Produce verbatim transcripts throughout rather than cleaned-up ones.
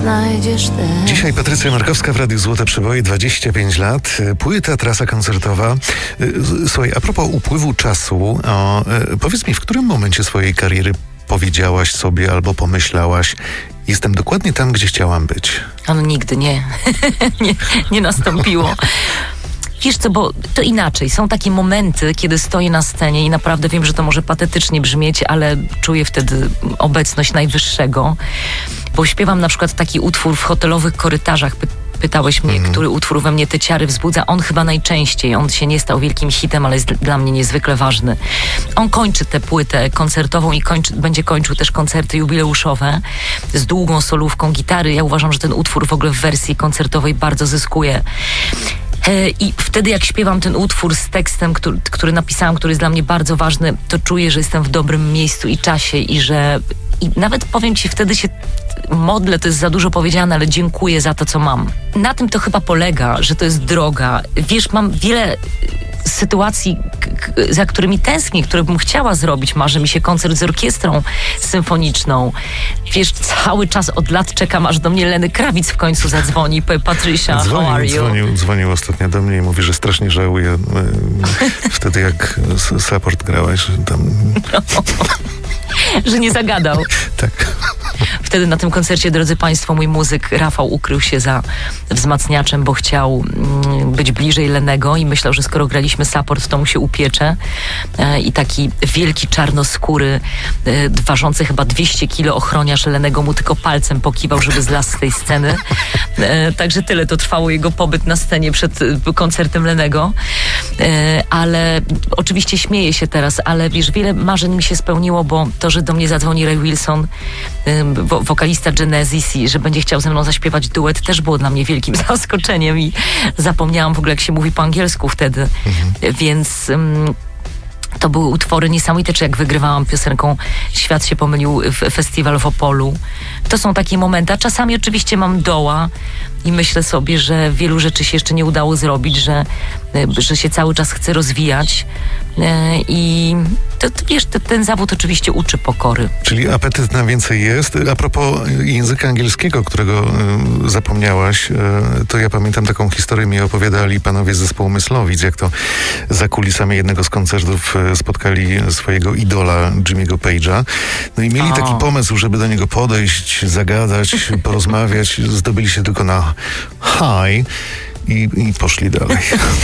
znajdziesz też. Dzisiaj Patrycja Markowska w Radiu Złote Przeboje, dwadzieścia pięć lat, płyta, trasa koncertowa. Słuchaj, a propos upływu czasu, o, powiedz mi, w którym momencie swojej kariery powiedziałaś sobie albo pomyślałaś: jestem dokładnie tam, gdzie chciałam być? Ono nigdy nie, nie, nie nastąpiło. Wiesz co, bo to inaczej. Są takie momenty, kiedy stoję na scenie i naprawdę wiem, że to może patetycznie brzmieć, ale czuję wtedy obecność Najwyższego. Bo śpiewam na przykład taki utwór w hotelowych korytarzach. Py- pytałeś mnie, mm. który utwór we mnie te ciary wzbudza. On chyba najczęściej. On się nie stał wielkim hitem, ale jest dla mnie niezwykle ważny. On kończy tę płytę koncertową i kończy, będzie kończył też koncerty jubileuszowe z długą solówką gitary. Ja uważam, że ten utwór w ogóle w wersji koncertowej bardzo zyskuje. I wtedy jak śpiewam ten utwór z tekstem, który, który napisałam, który jest dla mnie bardzo ważny, to czuję, że jestem w dobrym miejscu i czasie i że i nawet powiem ci, wtedy się modlę, to jest za dużo powiedziane, ale dziękuję za to, co mam. Na tym to chyba polega, że to jest droga. Wiesz, mam wiele sytuacji, k- k- za którymi tęsknię, które bym chciała zrobić. Marzy mi się koncert z orkiestrą symfoniczną. Wiesz, cały czas od lat czekam, aż do mnie Lenny Kravitz w końcu zadzwoni i powie: Patricia, dzwonił, how are you? Dzwonił, dzwonił ostatnio do mnie i mówi, że strasznie żałuje e, wtedy, jak s- support grałaś, że tam... Że nie zagadał. Tak. Wtedy na tym koncercie, drodzy Państwo, mój muzyk Rafał ukrył się za wzmacniaczem, bo chciał mm, być bliżej Lennego i myślał, że skoro graliśmy support, to mu się upiecze. E, I taki wielki czarnoskóry, e, ważący chyba dwieście kilo ochroniarz Lennego mu tylko palcem pokiwał, żeby zlazł z tej sceny. E, także tyle to trwało jego pobyt na scenie przed e, koncertem Lennego. E, ale oczywiście śmieję się teraz, ale wiesz, wiele marzeń mi się spełniło, bo to, że do mnie zadzwoni Ray Wilson, wo- wokalista Genesis, i że będzie chciał ze mną zaśpiewać duet, też było dla mnie wielkim zaskoczeniem i zapomniałam w ogóle, jak się mówi po angielsku wtedy. Mhm. Więc um, to były utwory niesamowite, czy jak wygrywałam piosenką Świat się pomylił w Festiwal w Opolu. To są takie momenty, a czasami oczywiście mam doła i myślę sobie, że wielu rzeczy się jeszcze nie udało zrobić, że, że się cały czas chcę rozwijać i to, to, wiesz, to, ten zawód oczywiście uczy pokory. Czyli apetyt na więcej jest. A propos języka angielskiego, którego y, zapomniałaś, y, to ja pamiętam taką historię, mi opowiadali panowie z zespołu Myslowic, jak to za kulisami jednego z koncertów y, spotkali swojego idola Jimmy'ego Page'a. No i mieli O. taki pomysł, żeby do niego podejść, zagadać, porozmawiać. Zdobyli się tylko na hi. I, I poszli dalej.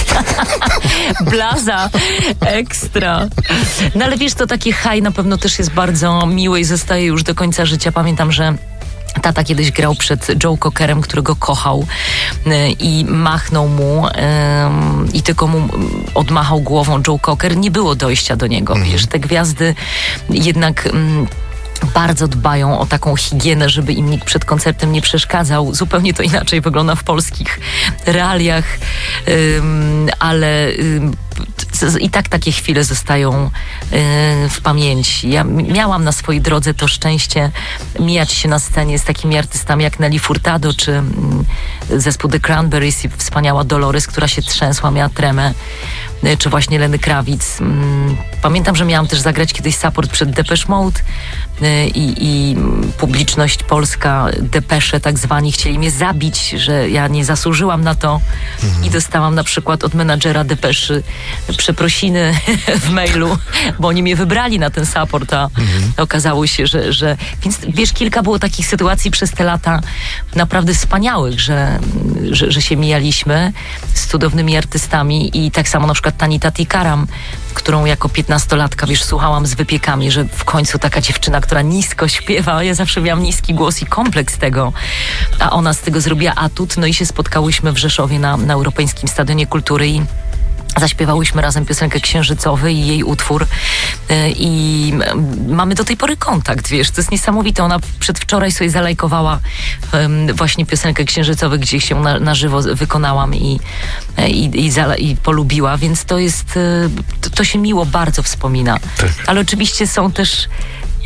Blaza, ekstra. No ale wiesz, to takie high na pewno też jest bardzo miłe i zostaje już do końca życia. Pamiętam, że tata kiedyś grał przed Joe Cockerem, którego kochał, yy, i machnął mu yy, i tylko mu odmachał głową Joe Cocker. Nie było dojścia do niego. Mm. Wiesz, te gwiazdy jednak... Yy, bardzo dbają o taką higienę, żeby im nikt przed koncertem nie przeszkadzał. Zupełnie to inaczej wygląda w polskich realiach, ym, ale ym, i tak takie chwile zostają y, w pamięci. Ja miałam na swojej drodze to szczęście mijać się na scenie z takimi artystami jak Nelly Furtado, czy y, zespół The Cranberries i wspaniała Dolores, która się trzęsła, miała tremę, y, czy właśnie Lenny Kravitz. Y, pamiętam, że miałam też zagrać kiedyś support przed Depeche Mode y, i, i publiczność polska, Depesze tak zwani, chcieli mnie zabić, że ja nie zasłużyłam na to, mhm. i dostałam na przykład od menadżera Depeszy przeprosiny w mailu, bo oni mnie wybrali na ten support, a mhm. okazało się, że, że... Więc wiesz, kilka było takich sytuacji przez te lata naprawdę wspaniałych, że, że, że się mijaliśmy z cudownymi artystami i tak samo na przykład Tanita Tikaram, którą jako piętnastolatka, wiesz, słuchałam z wypiekami, że w końcu taka dziewczyna, która nisko śpiewa, ja zawsze miałam niski głos i kompleks tego, a ona z tego zrobiła atut, no i się spotkałyśmy w Rzeszowie na, na Europejskim Stadionie Kultury i zaśpiewałyśmy razem piosenkę Księżycowy i jej utwór i mamy do tej pory kontakt, wiesz, to jest niesamowite. Ona przedwczoraj sobie zalajkowała um, właśnie piosenkę Księżycowy, gdzie się na, na żywo wykonałam i, i, i, zala, i polubiła, więc to jest, to, to się miło bardzo wspomina. Tak. Ale oczywiście są też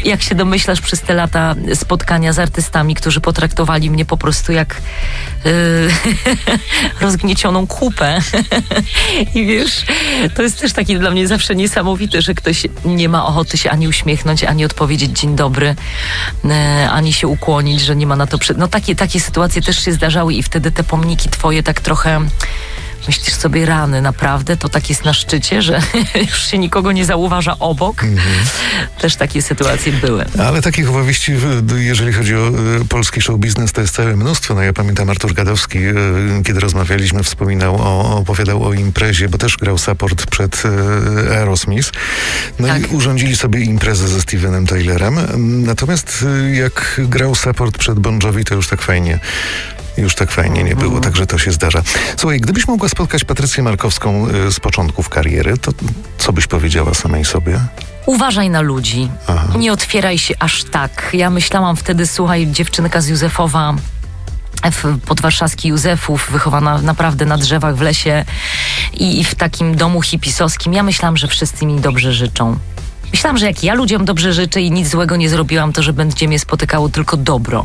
jak się domyślasz, przez te lata spotkania z artystami, którzy potraktowali mnie po prostu jak yy, rozgniecioną kupę. I wiesz, to jest też takie dla mnie zawsze niesamowite, że ktoś nie ma ochoty się ani uśmiechnąć, ani odpowiedzieć dzień dobry, yy, ani się ukłonić, że nie ma na to... Przy... No takie, takie sytuacje też się zdarzały i wtedy te pomniki twoje tak trochę... Myślisz sobie, rany, naprawdę? To tak jest na szczycie, że już się nikogo nie zauważa obok? Mm-hmm. Też takie sytuacje były. Ale takich opowieści, jeżeli chodzi o y, polski show biznes, to jest całe mnóstwo. No ja pamiętam, Artur Gadowski, y, kiedy rozmawialiśmy, wspominał, o, opowiadał o imprezie, bo też grał support przed y, Aerosmith. No tak. I urządzili sobie imprezę ze Stevenem Tylerem. Natomiast y, jak grał support przed Bon Jovi, to już tak fajnie Już tak fajnie nie było, także to się zdarza. Słuchaj, gdybyś mogła spotkać Patrycję Markowską y, z początków kariery, to co byś powiedziała samej sobie? Uważaj na ludzi. Aha. Nie otwieraj się aż tak. Ja myślałam wtedy, słuchaj, dziewczynka z Józefowa, w podwarszawski Józefów, wychowana naprawdę na drzewach w lesie i, i w takim domu hipisowskim. Ja myślałam, że wszyscy mi dobrze życzą. Myślałam, że jak ja ludziom dobrze życzę i nic złego nie zrobiłam, to że będzie mnie spotykało tylko dobro.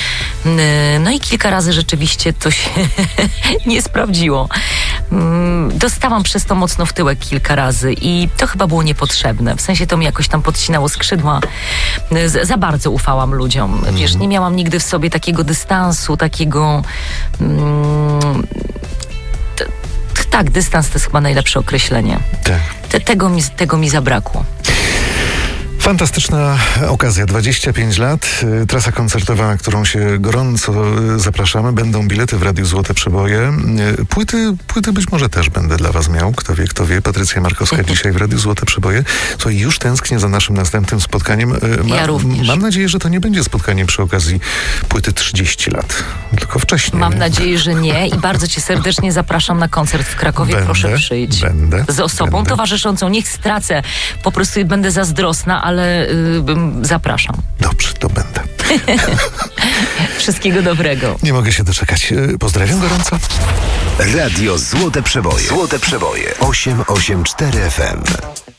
No i kilka razy rzeczywiście to się nie sprawdziło. Dostałam przez to mocno w tyłek kilka razy i to chyba było niepotrzebne. W sensie to mi jakoś tam podcinało skrzydła. Za bardzo ufałam ludziom. Wiesz, nie miałam nigdy w sobie takiego dystansu, takiego... Mm, t- tak, dystans to jest chyba najlepsze określenie. Tak. Te, tego, mi, tego mi zabrakło. Fantastyczna okazja, dwadzieścia pięć lat, trasa koncertowa, na którą się gorąco zapraszamy. Będą bilety w Radiu Złote Przeboje. Płyty, płyty być może też będę dla was miał, kto wie, kto wie. Patrycja Markowska dzisiaj w Radiu Złote Przeboje. Słuchaj, już tęsknię za naszym następnym spotkaniem. Ma, ja również. Mam nadzieję, że to nie będzie spotkanie przy okazji płyty trzydzieści lat, tylko wcześniej. Mam nadzieję, że nie i bardzo cię serdecznie zapraszam na koncert w Krakowie. Będę, Proszę przyjść. Będę. Z osobą będę. towarzyszącą. Niech stracę. Po prostu będę zazdrosna, ale ale y, zapraszam. Dobrze, to będę. Wszystkiego dobrego. Nie mogę się doczekać. Pozdrawiam gorąco. Radio Złote Przeboje. Złote Przeboje. osiem osiem cztery F M.